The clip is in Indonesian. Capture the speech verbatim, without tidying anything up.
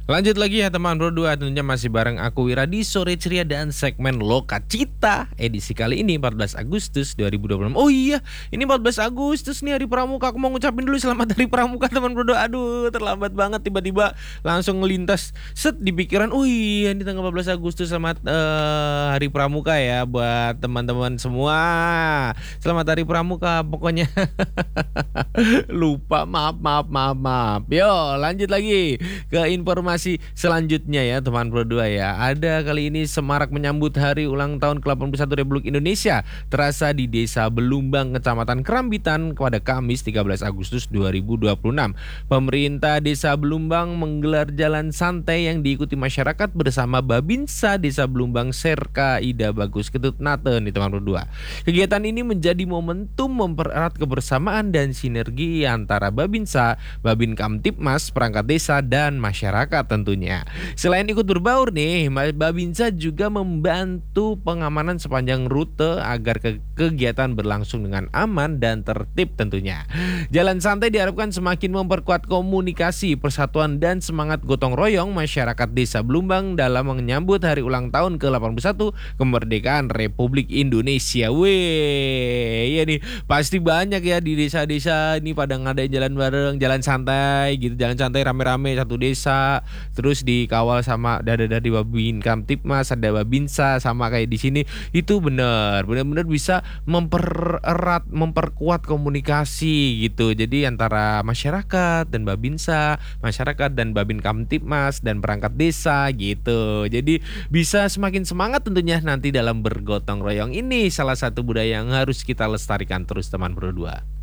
Lanjut lagi ya teman berdua, tentunya masih bareng aku Wira di Sore Ceria dan segmen Lokacita edisi kali ini empat belas Agustus dua ribu dua puluh enam. Oh iya, ini empat belas Agustus nih, Hari Pramuka. Aku mau ngucapin dulu selamat Hari Pramuka teman berdua. Aduh, terlambat banget, tiba-tiba langsung ngelintas set di pikiran. Oh iya, ini tanggal empat belas Agustus, selamat uh, Hari Pramuka ya buat teman-teman semua. Selamat Hari Pramuka pokoknya. Lupa, maaf maaf maaf maaf. Yo, lanjut lagi ke informasi selanjutnya ya teman berdua ya. Ada kali ini semarak menyambut hari ulang tahun ke delapan puluh satu Republik Indonesia terasa di Desa Belumbang, Kecamatan Kerambitan pada Kamis tiga belas Agustus dua ribu dua puluh enam. Pemerintah Desa Belumbang menggelar jalan santai yang diikuti masyarakat bersama Babinsa Desa Belumbang Serka Ida Bagus Ketut Nate nih teman berdua. Kegiatan ini menjadi momentum mempererat kebersamaan dan sinergi antara Babinsa, Babin Kamtipmas, perangkat desa dan masyarakat tentunya. Selain ikut berbaur nih, Babinsa juga membantu pengamanan sepanjang rute agar ke kegiatan berlangsung dengan aman dan tertib tentunya. Jalan santai diharapkan semakin memperkuat komunikasi, persatuan dan semangat gotong royong masyarakat Desa Belumbang dalam menyambut hari ulang tahun ke delapan puluh satu kemerdekaan Republik Indonesia. Weh, iya nih, pasti banyak ya di desa-desa ini pada ngadain jalan bareng, jalan santai gitu, jalan santai rame-rame satu desa. Terus dikawal sama dada di Babin Kamtipmas, ada Babinsa sama kayak di sini. Itu bener, bener-bener bisa mempererat, memperkuat komunikasi gitu. Jadi antara masyarakat dan Babinsa, masyarakat dan Babin Kamtipmas dan perangkat desa gitu. Jadi bisa semakin semangat tentunya nanti dalam bergotong royong. Ini salah satu budaya yang harus kita lestarikan terus teman berdua.